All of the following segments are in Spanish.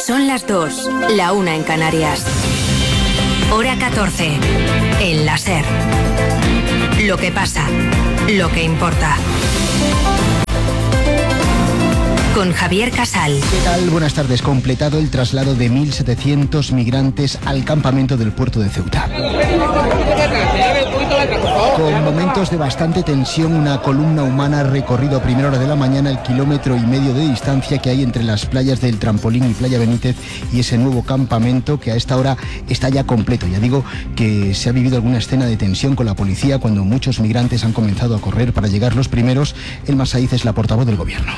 Son las 2, la 1 en Canarias. Hora 14, en la SER. Lo que pasa, lo que importa. Con Javier Casal. ¿Qué tal? Buenas tardes. Completado el traslado de 1.700 migrantes al campamento del puerto de Ceuta. Con momentos de bastante tensión, una columna humana ha recorrido a primera hora de la mañana el 1,5 kilómetros de distancia que hay entre las playas del Trampolín y Playa Benítez y ese nuevo campamento que a esta hora está ya completo. Ya digo que se ha vivido alguna escena de tensión con la policía cuando muchos migrantes han comenzado a correr para llegar los primeros. Elma Saiz es la portavoz del gobierno.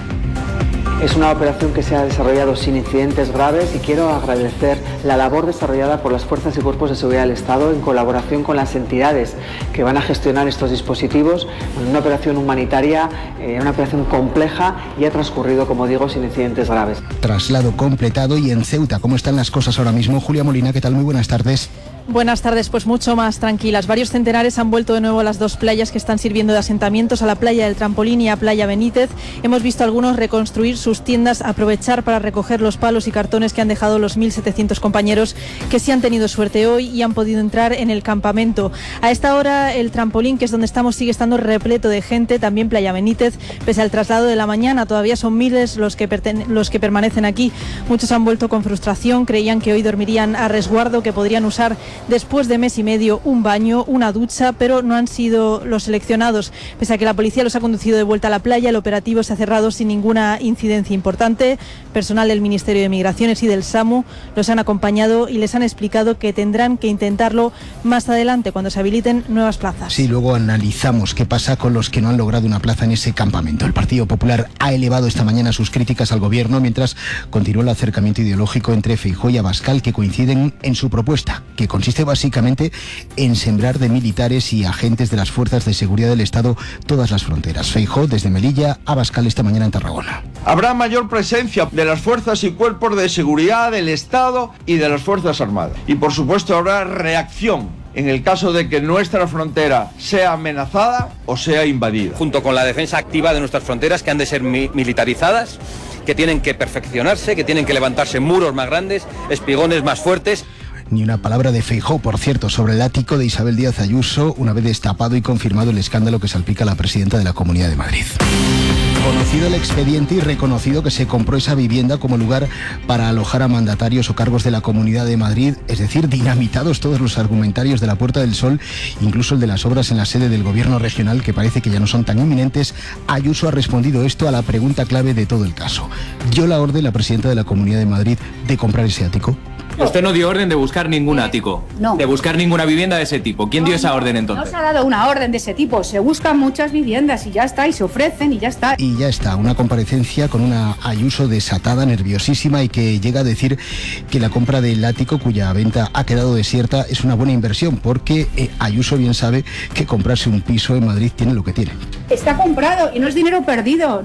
Es una operación que se ha desarrollado sin incidentes graves y quiero agradecer la labor desarrollada por las fuerzas y cuerpos de seguridad del Estado en colaboración con las entidades que van a gestionar estos dispositivos. Una operación humanitaria, una operación compleja y ha transcurrido, como digo, sin incidentes graves. Traslado completado. Y en Ceuta, ¿cómo están las cosas ahora mismo? Julia Molina, ¿qué tal? Muy buenas tardes. Buenas tardes, pues mucho más tranquilas. Varios centenares han vuelto de nuevo a las dos playas que están sirviendo de asentamientos, a la playa del Trampolín y a Playa Benítez. Hemos visto a algunos reconstruir sus tiendas, aprovechar para recoger los palos y cartones que han dejado los 1.700 compañeros que sí han tenido suerte hoy y han podido entrar en el campamento. A esta hora el Trampolín, que es donde estamos, sigue estando repleto de gente, también Playa Benítez, pese al traslado de la mañana. Todavía son miles los que permanecen aquí. Muchos han vuelto con frustración, creían que hoy dormirían a resguardo, que podrían usar después de mes y medio un baño, una ducha, pero no han sido los seleccionados. Pese a que la policía los ha conducido de vuelta a la playa, el operativo se ha cerrado sin ninguna incidencia importante. Personal del Ministerio de Migraciones y del SAMU los han acompañado y les han explicado que tendrán que intentarlo más adelante cuando se habiliten nuevas plazas. Sí, luego analizamos qué pasa con los que no han logrado una plaza en ese campamento. El Partido Popular ha elevado esta mañana sus críticas al gobierno mientras continúa el acercamiento ideológico entre Feijóo y Abascal, que coinciden en su propuesta, que consiste básicamente en sembrar de militares y agentes de las fuerzas de seguridad del Estado todas las fronteras. Feijóo desde Melilla, Abascal esta mañana en Tarragona. Habrá mayor presencia de las fuerzas y cuerpos de seguridad del Estado y de las Fuerzas Armadas. Y por supuesto habrá reacción en el caso de que nuestra frontera sea amenazada o sea invadida. Junto con la defensa activa de nuestras fronteras, que han de ser militarizadas, que tienen que perfeccionarse, que tienen que levantarse muros más grandes, espigones más fuertes. Ni una palabra de Feijóo, por cierto, sobre el ático de Isabel Díaz Ayuso, una vez destapado y confirmado el escándalo que salpica a la presidenta de la Comunidad de Madrid. Conocido el expediente y reconocido que se compró esa vivienda como lugar para alojar a mandatarios o cargos de la Comunidad de Madrid, es decir, dinamitados todos los argumentarios de la Puerta del Sol, incluso el de las obras en la sede del gobierno regional, que parece que ya no son tan inminentes. Ayuso ha respondido esto a la pregunta clave de todo el caso. ¿Dio la orden la presidenta de la Comunidad de Madrid de comprar ese ático? Usted no dio orden de buscar ningún ático, de buscar ninguna vivienda de ese tipo. ¿Quién dio esa orden entonces? No se ha dado una orden de ese tipo, se buscan muchas viviendas y ya está, y se ofrecen y ya está. Y ya está, una comparecencia con una Ayuso desatada, nerviosísima, y que llega a decir que la compra del ático, cuya venta ha quedado desierta, es una buena inversión, porque Ayuso bien sabe que comprarse un piso en Madrid tiene lo que tiene. Está comprado y no es dinero perdido,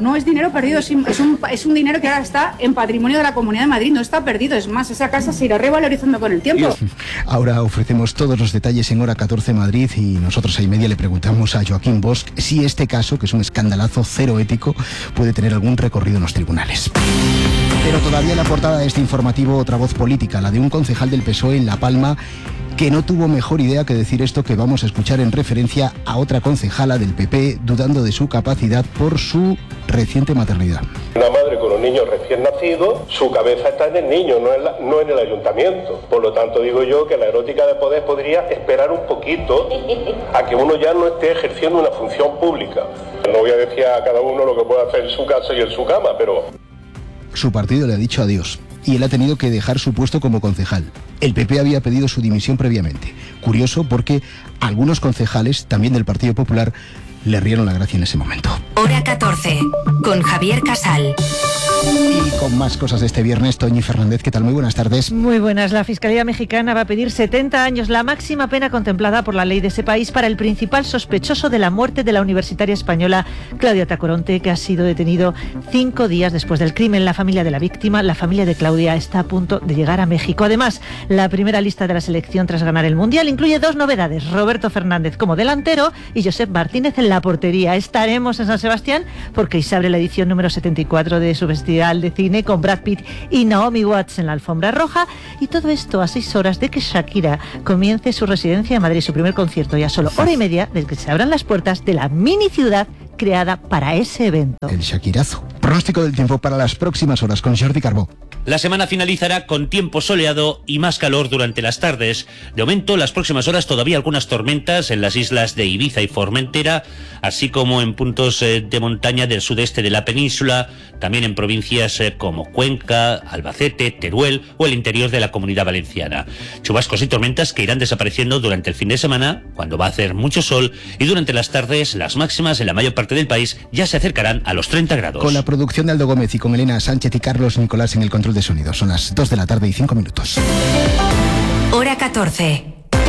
es un dinero que ahora está en patrimonio de la Comunidad de Madrid, no está perdido, es más, esa casa se irá revalorizando con el tiempo. Ahora ofrecemos todos los detalles en Hora 14 Madrid y nosotros a media le preguntamos a Joaquín Bosch si este caso, que es un escandalazo cero ético, puede tener algún recorrido en los tribunales. Pero todavía en la portada de este informativo otra voz política, la de un concejal del PSOE en La Palma, que no tuvo mejor idea que decir esto que vamos a escuchar en referencia a otra concejala del PP dudando de su capacidad por su reciente maternidad. Una madre con un niño recién nacido, su cabeza está en el niño, no en el ayuntamiento. Por lo tanto, digo yo que la erótica de poder podría esperar un poquito a que uno ya no esté ejerciendo una función pública. No voy a decir a cada uno lo que puede hacer en su casa y en su cama, pero... Su partido le ha dicho adiós y él ha tenido que dejar su puesto como concejal. El PP había pedido su dimisión previamente. Curioso porque algunos concejales, también del Partido Popular, le rieron la gracia en ese momento. Hora 14, con Javier Casal. Y con más cosas de este viernes, Toñi Fernández, ¿qué tal? Muy buenas tardes. Muy buenas. La Fiscalía Mexicana va a pedir 70 años, la máxima pena contemplada por la ley de ese país para el principal sospechoso de la muerte de la universitaria española Claudia Tacoronte, que ha sido detenido 5 días después del crimen. La familia de la víctima, la familia de Claudia, está a punto de llegar a México. Además, la primera lista de la selección tras ganar el Mundial incluye 2 novedades: Roberto Fernández como delantero y Josep Martínez en la portería. Estaremos en San Sebastián porque hoy se abre la edición número 74 de su Festival de Cine cine con Brad Pitt y Naomi Watts en la alfombra roja, y todo esto a 6 horas de que Shakira comience su residencia en Madrid, su primer concierto, y a solo hora y media de que se abran las puertas de la mini ciudad creada para ese evento. El Shakirazo. Pronóstico del tiempo para las próximas horas con Jordi Carbó. La semana finalizará con tiempo soleado y más calor durante las tardes. De momento, las próximas horas todavía algunas tormentas en las islas de Ibiza y Formentera, así como en puntos de montaña del sudeste de la península, también en provincias como Cuenca, Albacete, Teruel o el interior de la Comunidad Valenciana. Chubascos y tormentas que irán desapareciendo durante el fin de semana, cuando va a hacer mucho sol, y durante las tardes las máximas en la mayor parte del país ya se acercarán a los 30 grados. Con la producción de Aldo Gómez y con Elena Sánchez y Carlos Nicolás en el control de sonido. Son las 2 de la tarde y 5 minutos. Hora 14.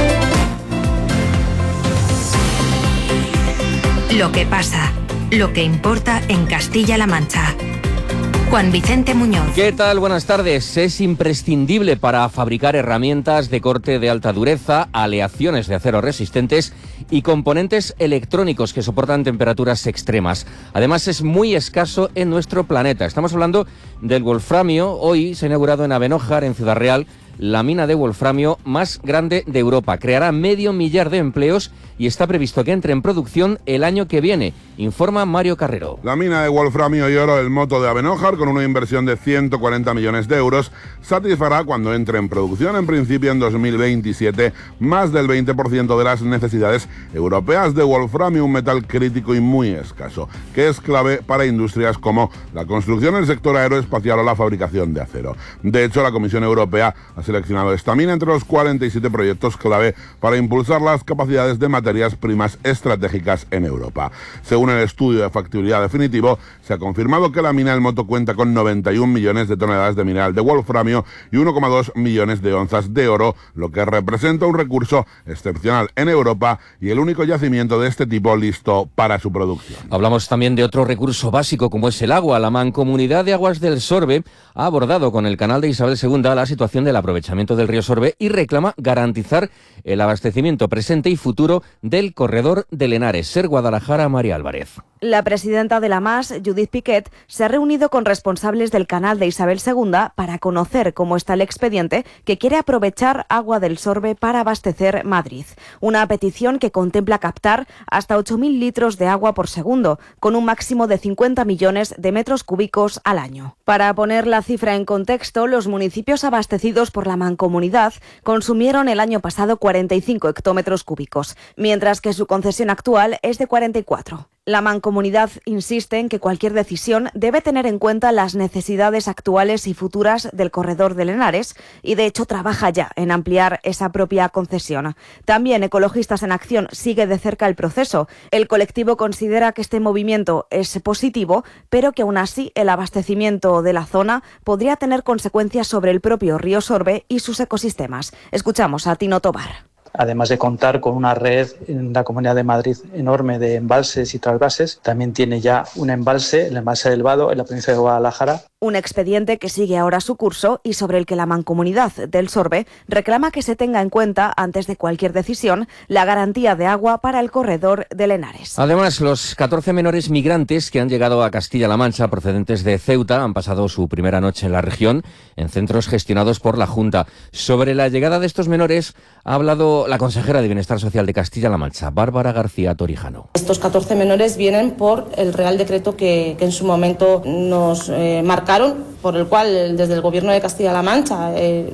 Lo que pasa, lo que importa en Castilla-La Mancha. Juan Vicente Muñoz. ¿Qué tal? Buenas tardes. Es imprescindible para fabricar herramientas de corte de alta dureza, aleaciones de acero resistentes y componentes electrónicos que soportan temperaturas extremas. Además, es muy escaso en nuestro planeta. Estamos hablando del wolframio. Hoy se ha inaugurado en Abenójar, en Ciudad Real, la mina de wolframio más grande de Europa. Creará 500.000 de empleos y está previsto que entre en producción el año que viene, informa Mario Carrero. La mina de wolframio y oro del Moto de Abenójar, con una inversión de 140 millones de euros, satisfará cuando entre en producción, en principio en 2027, más del 20% de las necesidades europeas de wolframio, un metal crítico y muy escaso, que es clave para industrias como la construcción, el sector aeroespacial o la fabricación de acero. De hecho, la Comisión Europea ha seleccionado esta mina entre los 47 proyectos clave para impulsar las capacidades de materias primas estratégicas en Europa. Según el estudio de factibilidad definitivo, se ha confirmado que la mina del Moto cuenta con 91 millones de toneladas de mineral de wolframio y 1,2 millones de onzas de oro, lo que representa un recurso excepcional en Europa y el único yacimiento de este tipo listo para su producción. Hablamos también de otro recurso básico como es el agua. La Mancomunidad de Aguas del Sorbe ha abordado con el canal de Isabel II la situación del aprovechamiento del río Sorbe y reclama garantizar el abastecimiento presente y futuro del corredor del Henares. Ser Guadalajara, María Álvarez. La presidenta de la MAS, Judith Piquet, se ha reunido con responsables del canal de Isabel II para conocer cómo está el expediente que quiere aprovechar Agua del Sorbe para abastecer Madrid. Una petición que contempla captar hasta 8.000 litros de agua por segundo, con un máximo de 50 millones de metros cúbicos al año. Para poner la cifra en contexto, los municipios abastecidos por la Mancomunidad consumieron el año pasado 45 hectómetros cúbicos, mientras que su concesión actual es de 44. La Mancomunidad insiste en que cualquier decisión debe tener en cuenta las necesidades actuales y futuras del corredor del Henares y, de hecho, trabaja ya en ampliar esa propia concesión. También Ecologistas en Acción sigue de cerca el proceso. El colectivo considera que este movimiento es positivo, pero que aún así el abastecimiento de la zona podría tener consecuencias sobre el propio río Sorbe y sus ecosistemas. Escuchamos a Tino Tobar. Además de contar con una red en la Comunidad de Madrid enorme de embalses y trasvases, también tiene ya un embalse, el embalse del Vado, en la provincia de Guadalajara. Un expediente que sigue ahora su curso y sobre el que la Mancomunidad del Sorbe reclama que se tenga en cuenta, antes de cualquier decisión, la garantía de agua para el corredor del Henares. Además, los 14 menores migrantes que han llegado a Castilla-La Mancha procedentes de Ceuta han pasado su primera noche en la región, en centros gestionados por la Junta. Sobre la llegada de estos menores ha hablado la consejera de Bienestar Social de Castilla-La Mancha, Bárbara García Torijano. Estos 14 menores vienen por el Real Decreto que en su momento nos marcaron, por el cual desde el Gobierno de Castilla-La Mancha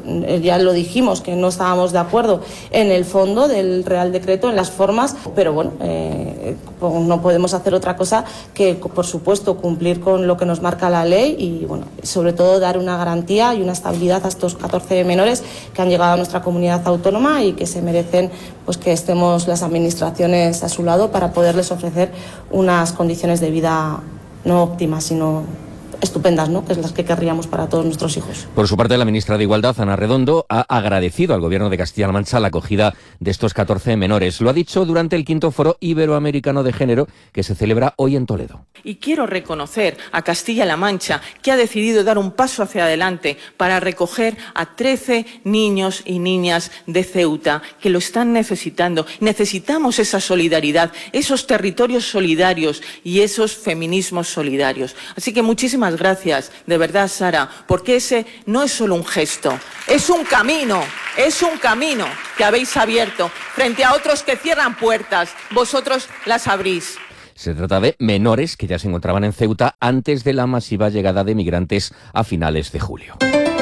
ya lo dijimos que no estábamos de acuerdo en el fondo del Real Decreto, en las formas, pero bueno, no podemos hacer otra cosa que, por supuesto, cumplir con lo que nos marca la ley y, bueno, sobre todo dar una garantía y una estabilidad a estos 14 menores que han llegado a nuestra comunidad autónoma y que se merecen pues que estemos las administraciones a su lado para poderles ofrecer unas condiciones de vida no óptimas, sino estupendas, ¿no?, que es las que querríamos para todos nuestros hijos. Por su parte, la ministra de Igualdad, Ana Redondo, ha agradecido al Gobierno de Castilla-La Mancha la acogida de estos 14 menores. Lo ha dicho durante el 5º Foro Iberoamericano de Género, que se celebra hoy en Toledo. Y quiero reconocer a Castilla-La Mancha, que ha decidido dar un paso hacia adelante para recoger a 13 niños y niñas de Ceuta, que lo están necesitando. Necesitamos esa solidaridad, esos territorios solidarios y esos feminismos solidarios. Así que muchísimas muchísimas gracias, de verdad, Sara, porque ese no es solo un gesto, es un camino que habéis abierto frente a otros que cierran puertas, vosotros las abrís. Se trata de menores que ya se encontraban en Ceuta antes de la masiva llegada de migrantes a finales de julio.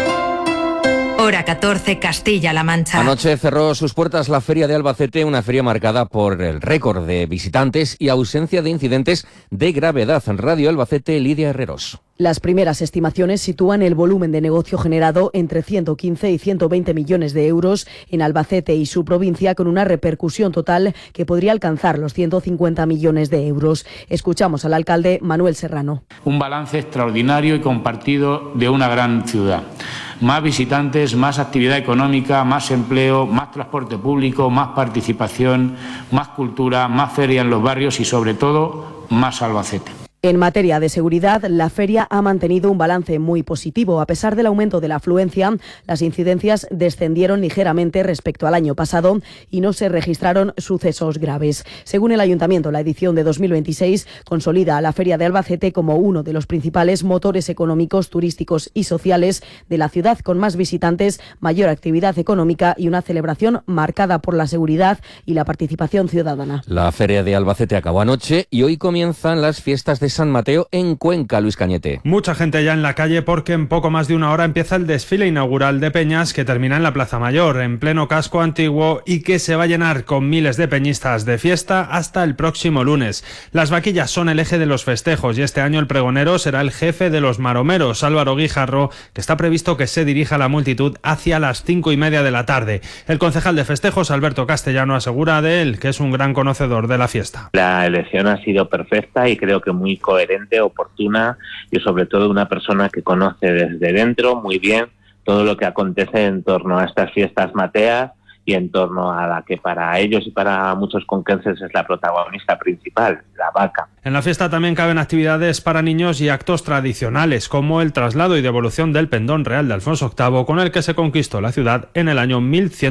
Hora 14, Castilla-La Mancha. Anoche cerró sus puertas la Feria de Albacete, una feria marcada por el récord de visitantes y ausencia de incidentes de gravedad. En Radio Albacete, Lidia Herreros. Las primeras estimaciones sitúan el volumen de negocio generado entre 115 y 120 millones de euros en Albacete y su provincia, con una repercusión total que podría alcanzar los 150 millones de euros. Escuchamos al alcalde Manuel Serrano. Un balance extraordinario y compartido de una gran ciudad. Más visitantes, más actividad económica, más empleo, más transporte público, más participación, más cultura, más feria en los barrios y, sobre todo, más Albacete. En materia de seguridad, la feria ha mantenido un balance muy positivo. A pesar del aumento de la afluencia, las incidencias descendieron ligeramente respecto al año pasado y no se registraron sucesos graves. Según el Ayuntamiento, la edición de 2026 consolida a la Feria de Albacete como uno de los principales motores económicos, turísticos y sociales de la ciudad, con más visitantes, mayor actividad económica y una celebración marcada por la seguridad y la participación ciudadana. La Feria de Albacete acabó anoche y hoy comienzan las fiestas de San Mateo en Cuenca. Luis Cañete. Mucha gente ya en la calle porque en poco más de una hora empieza el desfile inaugural de peñas que termina en la Plaza Mayor, en pleno casco antiguo, y que se va a llenar con miles de peñistas de fiesta hasta el próximo lunes. Las vaquillas son el eje de los festejos y este año el pregonero será el jefe de los maromeros, Álvaro Guijarro, que está previsto que se dirija a la multitud hacia las 5:30 de la tarde. El concejal de festejos, Alberto Castellano, asegura de él que es un gran conocedor de la fiesta. La elección ha sido perfecta y creo que muy coherente, oportuna y sobre todo una persona que conoce desde dentro muy bien todo lo que acontece en torno a estas fiestas mateas y en torno a la que para ellos y para muchos conquenses es la protagonista principal, la vaca. En la fiesta también caben actividades para niños y actos tradicionales, como el traslado y devolución del pendón real de Alfonso VIII, con el que se conquistó la ciudad en el año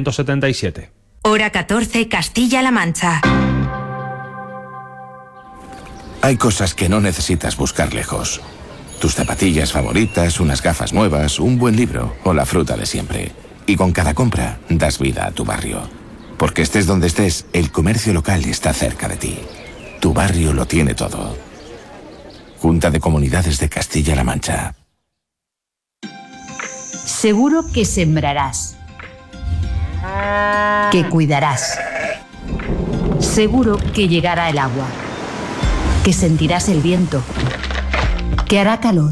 1177. Hora 14, Castilla-La Mancha. Hay cosas que no necesitas buscar lejos. Tus zapatillas favoritas, unas gafas nuevas, un buen libro o la fruta de siempre. Y con cada compra das vida a tu barrio. Porque estés donde estés, el comercio local está cerca de ti. Tu barrio lo tiene todo. Junta de Comunidades de Castilla-La Mancha. Seguro que sembrarás. Que cuidarás. Seguro que llegará el agua. Que sentirás el viento, que hará calor.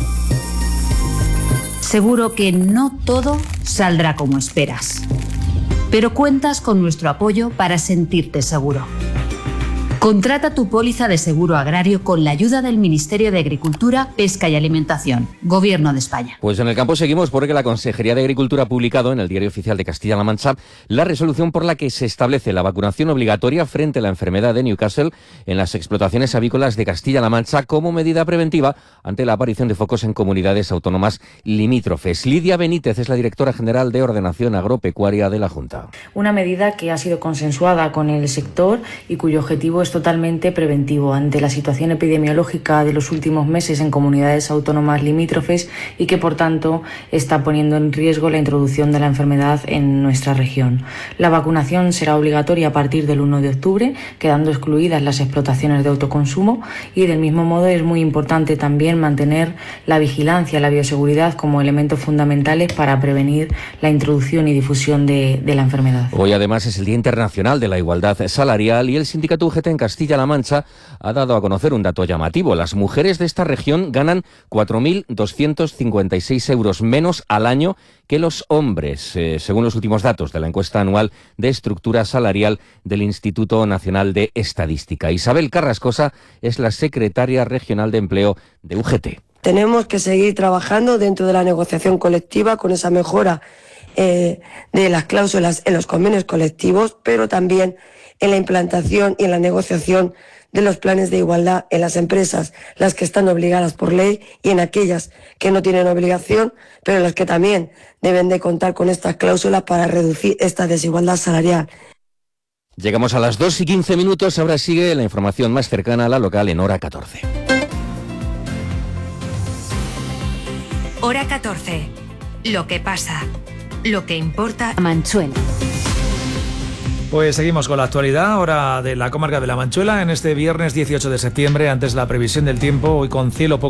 Seguro que no todo saldrá como esperas, pero cuentas con nuestro apoyo para sentirte seguro. Contrata tu póliza de seguro agrario con la ayuda del Ministerio de Agricultura, Pesca y Alimentación, Gobierno de España. Pues en el campo seguimos porque la Consejería de Agricultura ha publicado en el Diario Oficial de Castilla-La Mancha la resolución por la que se establece la vacunación obligatoria frente a la enfermedad de Newcastle en las explotaciones avícolas de Castilla-La Mancha como medida preventiva ante la aparición de focos en comunidades autónomas limítrofes. Lidia Benítez es la directora general de Ordenación Agropecuaria de la Junta. Una medida que ha sido consensuada con el sector y cuyo objetivo es totalmente preventivo ante la situación epidemiológica de los últimos meses en comunidades autónomas limítrofes y que, por tanto, está poniendo en riesgo la introducción de la enfermedad en nuestra región. La vacunación será obligatoria a partir del 1 de octubre, quedando excluidas las explotaciones de autoconsumo, y del mismo modo es muy importante también mantener la vigilancia, la bioseguridad como elementos fundamentales para prevenir la introducción y difusión de la enfermedad. Hoy además es el Día Internacional de la Igualdad Salarial y el sindicato UGT en Castilla-La Mancha ha dado a conocer un dato llamativo. Las mujeres de esta región ganan 4.256 euros menos al año que los hombres, según los últimos datos de la encuesta anual de estructura salarial del Instituto Nacional de Estadística. Isabel Carrascosa es la secretaria regional de empleo de UGT. Tenemos que seguir trabajando dentro de la negociación colectiva con esa mejora de las cláusulas en los convenios colectivos, pero también en la implantación y en la negociación de los planes de igualdad en las empresas, las que están obligadas por ley, y en aquellas que no tienen obligación, pero las que también deben de contar con estas cláusulas para reducir esta desigualdad salarial. Llegamos a las 2:15, ahora sigue la información más cercana a la local en hora 14. Hora 14. Lo que pasa, lo que importa. Manchuela. Pues seguimos con la actualidad, hora de la comarca de La Manchuela, en este viernes 18 de septiembre, antes la previsión del tiempo, hoy con cielo poco